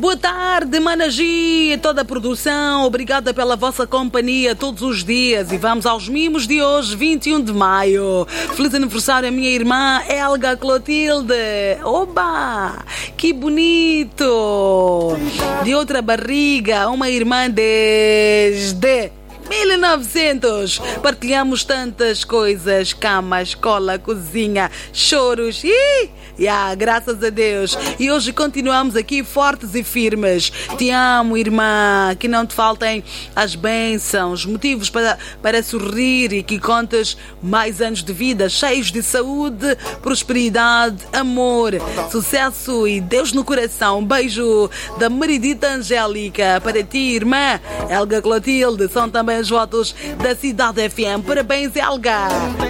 Boa tarde, Managi, toda a produção. Obrigada pela vossa companhia todos os dias. E vamos aos mimos de hoje, 21 de maio. Feliz aniversário à minha irmã Helga Clotilde. Oba! Que bonito! De outra barriga, uma irmã desde 1900. Partilhamos tantas coisas: cama, escola, cozinha, choros. Graças a Deus. E hoje continuamos aqui fortes e firmes. Te amo, irmã. Que não te faltem as bênçãos, motivos para sorrir e que contes mais anos de vida cheios de saúde, prosperidade, amor, sucesso e Deus no coração. Um beijo da Meridita Angélica para ti, irmã Helga Clotilde. São também os votos da Cidade FM. Parabéns, Helga.